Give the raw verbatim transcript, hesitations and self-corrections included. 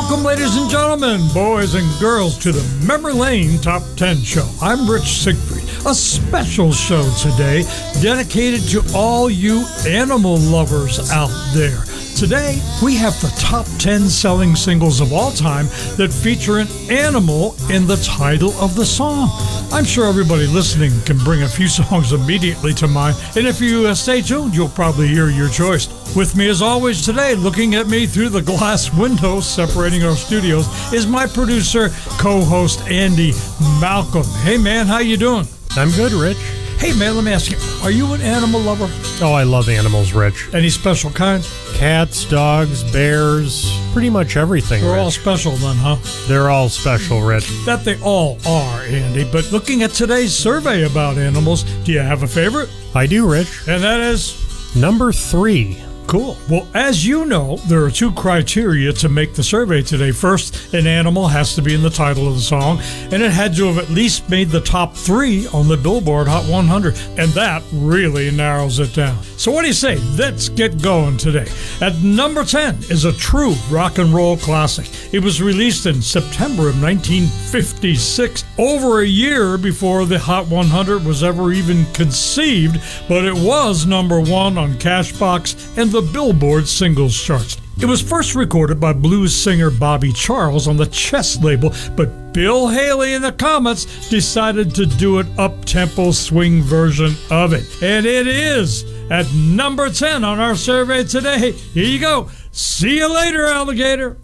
Welcome, ladies and gentlemen, boys and girls, to the Memory Lane Top ten Show. I'm Rich Siegfried, a special show today dedicated to all you animal lovers out there. Today, we have the top ten selling singles of all time that feature an animal in the title of the song. I'm sure everybody listening can bring a few songs immediately to mind, and if you uh, stay tuned, you'll probably hear your choice. With me as always today, looking at me through the glass window separating our studios, is my producer, co-host Andy Malcolm. Hey man, how you doing? I'm good, Rich. Hey man, let me ask you, are you an animal lover? Oh, I love animals, Rich. Any special kind? Cats, dogs, bears, pretty much everything, They're Rich. all special then, huh? They're all special, Rich. That they all are, Andy. But looking at today's survey about animals, do you have a favorite? I do, Rich. And that is? Number three. Cool. Well, as you know, there are two criteria to make the survey today. First, an animal has to be in the title of the song, and it had to have at least made the top three on the Billboard Hot one hundred, and that really narrows it down. So what do you say? Let's get going today. At number ten is a true rock and roll classic. It was released in September of nineteen fifty-six, over a year before the Hot one hundred was ever even conceived, but it was number one on Cashbox and the Billboard singles charts. It was first recorded by blues singer Bobby Charles on the Chess label, but Bill Haley in the comments decided to do an up-tempo swing version of it. And it is at number ten on our survey today. Here you go. See you later, alligator.